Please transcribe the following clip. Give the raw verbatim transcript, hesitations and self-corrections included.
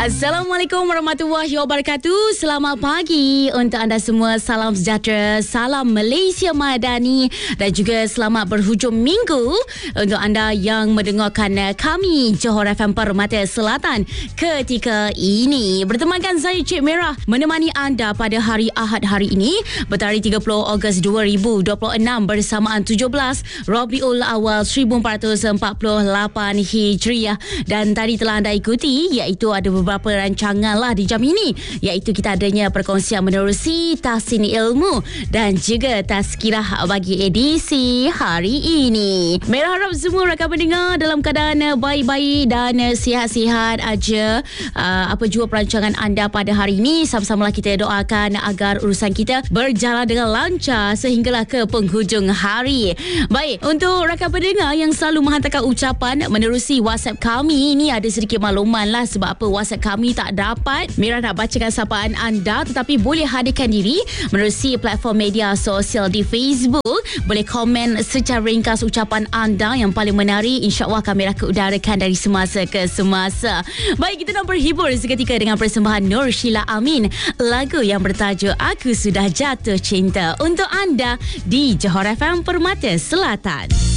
Assalamualaikum warahmatullahi wabarakatuh. Selamat pagi untuk anda semua. Salam sejahtera, salam Malaysia Madani dan juga selamat berhujung minggu untuk anda yang mendengarkan kami Johor F M Permata Selatan ketika ini. Bertemankan saya Cik Merah menemani anda pada hari Ahad hari ini bertarikh tiga puluh Ogos dua ribu dua puluh enam bersamaan tujuh belas Rabiul Awal seribu empat ratus empat puluh lapan Hijriah. Dan tadi telah anda ikuti iaitu ada beberapa rancangan lah di jam ini, iaitu kita adanya perkongsian menerusi tahsin ilmu dan juga tazkirah bagi edisi hari ini. Merah harap semua rakan pendengar dalam keadaan baik-baik dan sihat-sihat aja. Uh, apa jua perancangan anda pada hari ini, sama-samalah kita doakan agar urusan kita berjalan dengan lancar sehinggalah ke penghujung hari. Baik, untuk rakan pendengar yang selalu menghantarkan ucapan menerusi WhatsApp kami, ini ada sedikit makluman lah sebab apa WhatsApp kami tak dapat Merah nak bacakan sapaan anda, tetapi boleh hadirkan diri menerusi platform media sosial di Facebook. Boleh komen secara ringkas ucapan anda yang paling menarik, insya-Allah kami akan udarakan dari semasa ke semasa. Baik, kita nak berhibur seketika dengan persembahan Nur Sheila Amin, lagu yang bertajuk Aku Sudah Jatuh Cinta untuk anda di Johor F M Permata Selatan.